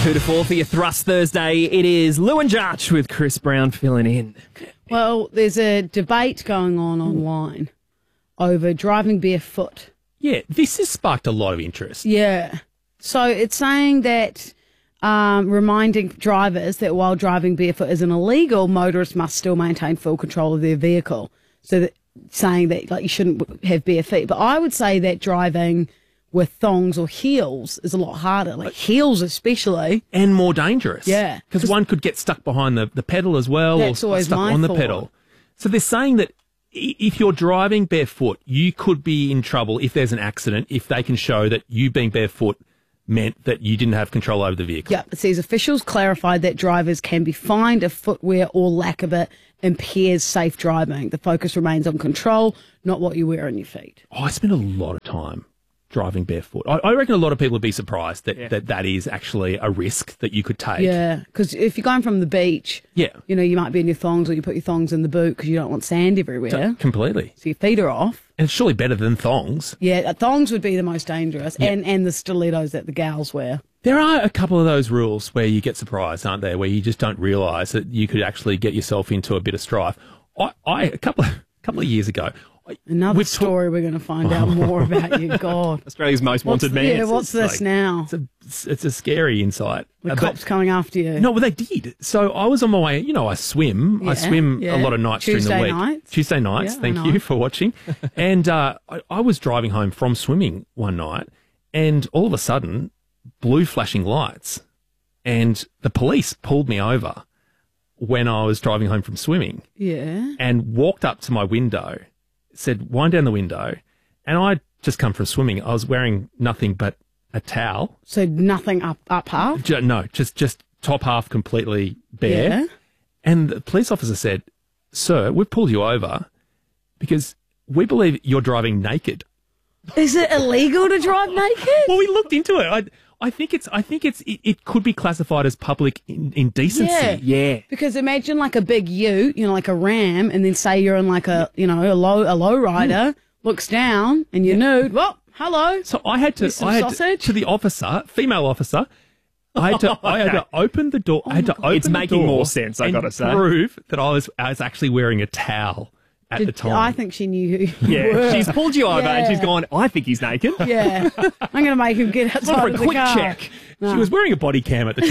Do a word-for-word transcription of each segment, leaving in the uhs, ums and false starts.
Two to four for your Thrust Thursday. It is Lou and Jarch with Chris Brown filling in. Well, there's a debate going on online over driving barefoot. Yeah, this has sparked a lot of interest. Yeah. So it's saying that um, reminding drivers that while driving barefoot isn't illegal, motorists must still maintain full control of their vehicle. So that saying that like you shouldn't have bare feet. But I would say that driving with thongs or heels is a lot harder, like heels especially. And more dangerous. Yeah. Because one could get stuck behind the, the pedal as well, That's or always stuck my on the thought. pedal. So they're saying that i- if you're driving barefoot, you could be in trouble if there's an accident, if they can show that you being barefoot meant that you didn't have control over the vehicle. Yep, it says officials clarified that drivers can be fined if footwear or lack of it impairs safe driving. The focus remains on control, not what you wear on your feet. Oh, I spend a lot of time driving barefoot. I, I reckon a lot of people would be surprised that, Yeah. that that is actually a risk that you could take. Yeah, because if you're going from the beach, Yeah. you know, you might be in your thongs or you put your thongs in the boot because you don't want sand everywhere. So- completely. So your feet are off. And it's surely better than thongs. Yeah, thongs would be the most dangerous, Yeah. and, and the stilettos that the gals wear. There are a couple of those rules where you get surprised, aren't there? Where you just don't realise that you could actually get yourself into a bit of strife. I, I a couple of, couple of years ago, I- Another we've ta- story we're going to find out more about you. God. Australia's most What's, wanted man. yeah, what's this like- now? It's a, it's a scary insight. The Uh, but- cops coming after you. No, well, they did. So I was on my way. You know, I swim. I Yeah, swim yeah. a lot of nights Tuesday during the week. nights. Tuesday nights. Yeah, I thank know. you for watching. and uh, I, I was driving home from swimming one night, and all of a sudden, blue flashing lights, and the police pulled me over when I was driving home from swimming, Yeah. and walked up to my window, said, "Wind down the window," and I'd just come from swimming. I was wearing nothing but a towel. So nothing up up half? Ju- no, just just top half completely bare. Yeah. And the police officer said, "Sir, we've pulled you over because we believe you're driving naked." Is it illegal to drive naked? Well, we looked into it. I I think it's I think it's it, it could be classified as public in, indecency. Yeah. Yeah. Because imagine like a big ute, you know, like a ram, and then say you're in like a, you know, a low a low rider, looks down, and you're nude. Well, hello. So I had to With some I had to, sausage? to the officer, female officer. I had to I had to open the door. I had to open It's the making door more sense, I and gotta say. prove that I was I was actually wearing a towel at the Did- time. I think she knew who you Yeah. were. She's pulled you over and she's Yeah. gone, I think he's naked. Yeah. I'm going to make him get outside For of a the quick car. check. She was wearing a body cam at the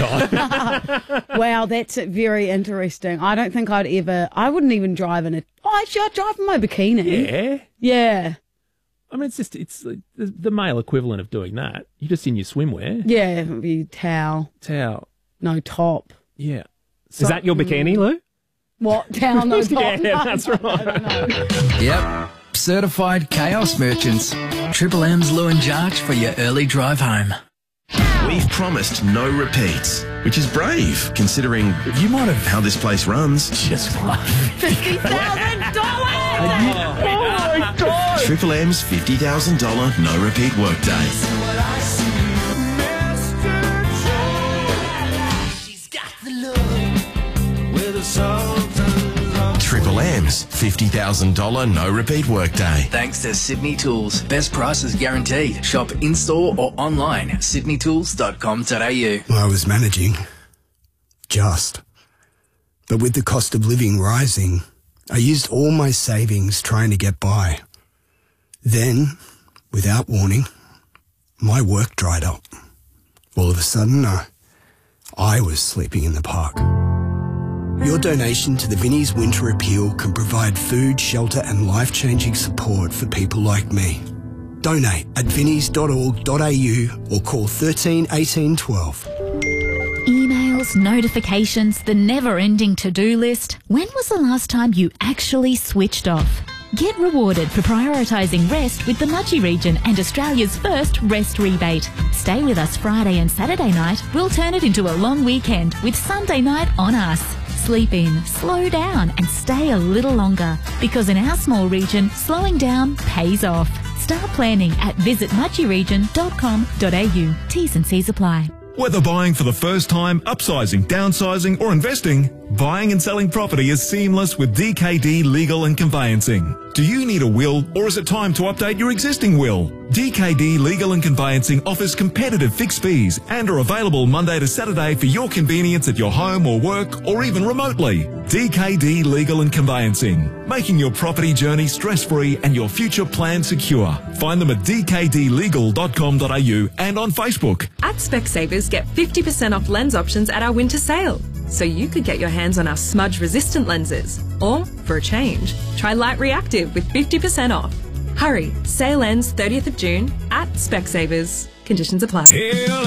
time. Wow, that's very interesting. I don't think I'd ever, I wouldn't even drive in a, oh, actually, I'd drive in my bikini. yeah. Yeah. I mean, it's just, it's like the, the male equivalent of doing that. You're just in your swimwear. Yeah, it would be towel, Towel. no top. Yeah. Is that your bikini, Lou? What? Towel, no top? Yeah, No, that's no, right. no, no. Yep. Certified chaos merchants. Triple M's Lou and Jarch for your early drive home. We've promised no repeats, which is brave, considering you might have how this place runs. Just fifty thousand dollars! Oh, my God. Triple M's fifty thousand dollars no repeat workday. Triple M's fifty thousand dollars no repeat workday. Thanks to Sydney Tools. Best prices guaranteed. Shop in-store or online at sydney tools dot com dot a u. I was managing. Just. But with the cost of living rising, I used all my savings trying to get by. Then, without warning, my work dried up. All of a sudden, uh, I was sleeping in the park. Your donation to the Vinnie's Winter Appeal can provide food, shelter and life-changing support for people like me. Donate at vinnies dot org dot a u or call thirteen eighteen twelve. Emails, notifications, the never-ending to-do list. When was the last time you actually switched off? Get rewarded for prioritising rest with the Mudgee region and Australia's first rest rebate. Stay with us Friday and Saturday night. We'll turn it into a long weekend with Sunday night on us. Sleep in, slow down and stay a little longer because in our small region, slowing down pays off. Start planning at visit mudgee region dot com dot a u. T's and C's apply. Whether buying for the first time, upsizing, downsizing or investing, Buying and selling property is seamless with D K D Legal and Conveyancing. Do you need a will, or is it time to update your existing will? D K D Legal and Conveyancing offers competitive fixed fees and are available Monday to Saturday for your convenience at your home or work, or even remotely. D K D Legal and Conveyancing, making your property journey stress-free and your future plan secure. Find them at d k d legal dot com dot a u and on Facebook. At Specsavers, get fifty percent off lens options at our winter sale. So you could get your hands on our smudge-resistant lenses. Or, for a change, try Light Reactive with fifty percent off. Hurry, sale ends thirtieth of June at Specsavers. Conditions apply.